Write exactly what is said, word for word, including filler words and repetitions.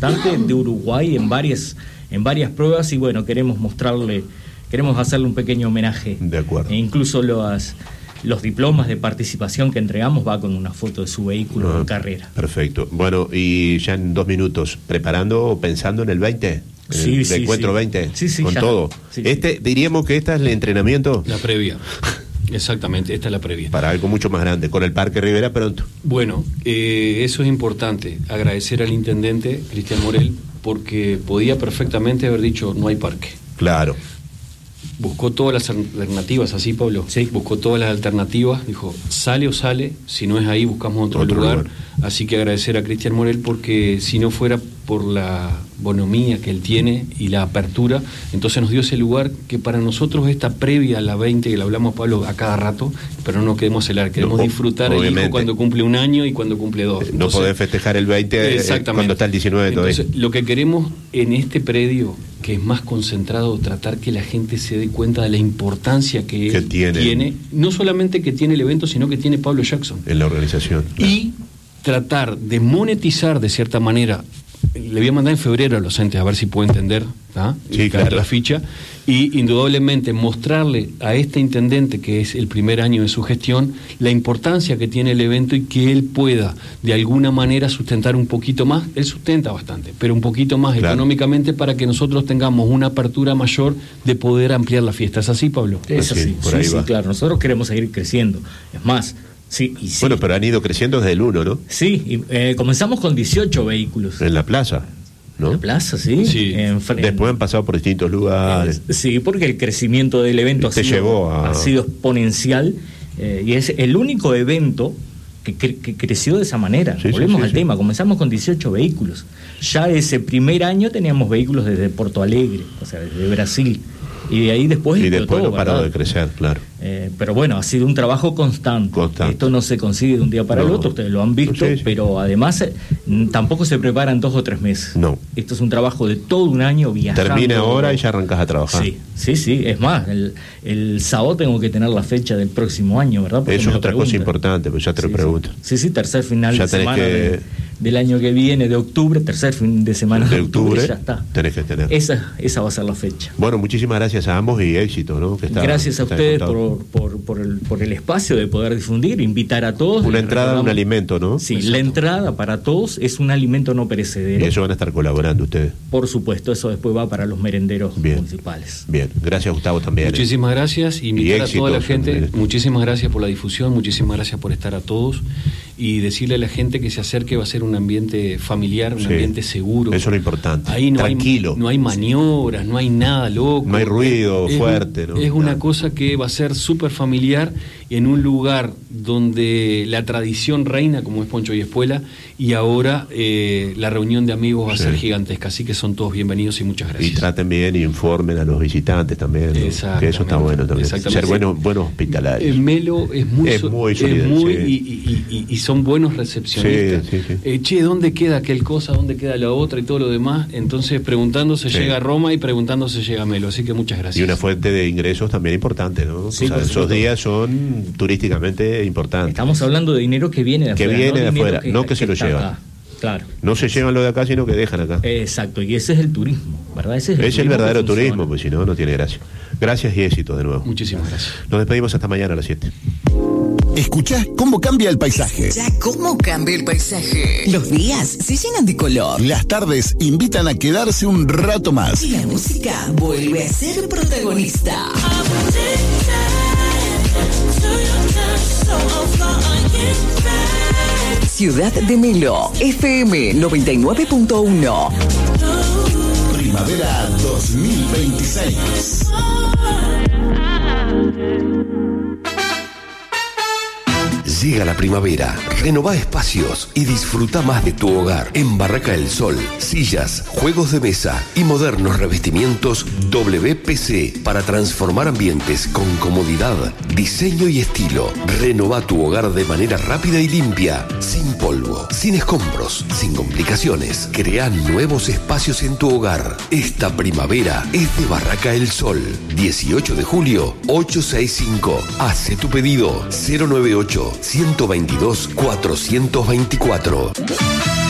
representante de Uruguay en varias, en varias pruebas y bueno, queremos mostrarle, queremos hacerle un pequeño homenaje. De acuerdo. E incluso los, los diplomas de participación que entregamos va con una foto de su vehículo ah, en carrera. Perfecto. Bueno, y ya en dos minutos, ¿preparando o pensando en el veinte? Sí, el sí, encuentro sí. veinte, sí, sí, con ya. todo. Sí. Este, diríamos que esta es el entrenamiento. La previa. Exactamente, esta es la previa. Para algo mucho más grande, con el Parque Rivera pronto. Bueno, eh, eso es importante. Agradecer al intendente, Cristian Morel, porque podía perfectamente haber dicho no hay parque. Claro. Buscó todas las alternativas, ¿así, Pablo? Sí. Buscó todas las alternativas, dijo, sale o sale, si no es ahí buscamos otro, Otro lugar. lugar. Así que agradecer a Cristian Morel porque si no fuera por la bonomía que él tiene y la apertura, entonces nos dio ese lugar que para nosotros esta previa a la veinte, que la hablamos, Pablo, a cada rato, pero no queremos acelerar, queremos No, disfrutar el hijo cuando cumple un año y cuando cumple dos. No Entonces, podés festejar el veinte eh, cuando está el diecinueve todavía. Entonces, lo que queremos en este predio, que es más concentrado, tratar que la gente se dé cuenta de la importancia que, Que tiene. tiene, no solamente que tiene el evento, sino que tiene Pablo Jackson. En la organización. Y tratar de monetizar de cierta manera. Le voy a mandar en febrero a los entes a ver si puede entender, ¿ah? Sí, Y caer claro. la ficha, y indudablemente mostrarle a este intendente, que es el primer año de su gestión, la importancia que tiene el evento y que él pueda de alguna manera sustentar un poquito más. Él sustenta bastante, pero un poquito más Claro. económicamente para que nosotros tengamos una apertura mayor de poder ampliar la fiesta. ¿Es así, Pablo? Es Así, así, por sí, ahí sí, va. claro. Nosotros queremos seguir creciendo. Es más, sí, y sí. Bueno, pero han ido creciendo desde el uno, ¿no? Sí, y, eh, comenzamos con dieciocho vehículos. En la plaza, ¿no? En la plaza, sí. Sí. En fre- Después han pasado por distintos lugares. Eh, sí, porque el crecimiento del evento ha Te sido, llevó a- ha sido exponencial eh, y es el único evento que, cre- que creció de esa manera. Sí, sí, Volvemos sí, al sí. tema, comenzamos con dieciocho vehículos. Ya ese primer año teníamos vehículos desde Porto Alegre, o sea, desde Brasil. Y de ahí después Y explotó, después no paró ¿verdad? de crecer, claro. Eh, pero bueno, ha sido un trabajo constante. Constante. Esto no se consigue de un día para No. el otro, ustedes lo han visto, Sí, sí. pero además eh, n- tampoco se preparan dos o tres meses. No. Esto es un trabajo de todo un año viajando. Termina ahora y ya arrancas a trabajar. Sí, sí, sí. Es más, el, el sábado tengo que tener la fecha del próximo año, ¿verdad? Porque Eso me es lo otra cosa preguntan. importante, pues ya te Sí, lo pregunto. Sí, sí, tercer final Ya de tenés semana que- de- del año que viene, de octubre, tercer fin de semana de, De octubre, ya está. tenés que tener. Esa, esa va a ser la fecha. Bueno, muchísimas gracias a ambos y éxito, ¿no? Que está- Gracias a está ustedes contado. por, por, por, el, por el espacio de poder difundir, invitar a todos. Una Les entrada, un recordamos- alimento, ¿no? Sí, Exacto. la entrada para todos es un alimento no Y perecedero. eso van a estar colaborando ustedes. Por supuesto, eso después va para los merenderos Bien. municipales. Bien, gracias Gustavo también. ¿eh? Muchísimas gracias, invitar a éxitos toda la gente, en el- muchísimas gracias por la difusión, muchísimas gracias por estar a todos y decirle a la gente que se acerque, va a ser un ambiente familiar, un Sí. ambiente seguro. Eso es lo importante. Ahí no Tranquilo. Hay, no hay maniobras, no hay nada loco. No hay ruido Es- fuerte, ¿no? Es una Nada. cosa que va a ser súper familiar en un lugar donde la tradición reina, como es Poncho y Espuela, y ahora eh, la reunión de amigos va a Sí. ser gigantesca. Así que son todos bienvenidos y muchas Y gracias. traten bien y informen a los visitantes también, ¿no? Que eso está Exactamente. bueno también. Exactamente. Ser buenos, buenos hospitalarios. Eh, Melo es muy, Es so- muy es solidario, muy- sí. y, y- y- y son buenos recepcionistas. Sí, sí, sí. Eh, che, ¿dónde queda aquel cosa? ¿Dónde queda la otra? Y todo lo demás. Entonces, preguntando se Sí. llega a Roma y preguntando se llega a Melo. Así que muchas gracias. Y una fuente de ingresos también importante, ¿no? Sí, O sea, por esos supuesto. días son turísticamente importantes. Estamos hablando de dinero que viene de Que afuera. viene de dinero afuera, no que se lo está llevan. acá. Claro. No se llevan lo de acá, sino que dejan acá. Exacto, y ese es el turismo, ¿verdad? Ese es el, es el turismo verdadero que funciona. turismo, pues si no, no tiene gracia. Gracias y éxitos de nuevo. Muchísimas gracias. Nos despedimos hasta mañana a las siete. Escuchá cómo cambia el paisaje. Ya cómo cambia el paisaje. Los días se llenan de color. Las tardes invitan a quedarse un rato más. Y la música vuelve a ser protagonista. Ciudad de Melo, F M noventa y nueve punto uno. Primavera dos mil veintiséis. Llega la primavera, renová espacios y disfruta más de tu hogar. En Barraca del Sol, sillas, juegos de mesa y modernos revestimientos W P C para transformar ambientes con comodidad, diseño y estilo. Renová tu hogar de manera rápida y limpia, sin polvo, sin escombros, sin complicaciones. Crea nuevos espacios en tu hogar. Esta primavera es de Barraca del Sol. dieciocho de julio, ochocientos sesenta y cinco. Hace tu pedido cero nueve ocho, ciento veintidós, cuatrocientos veinticuatro.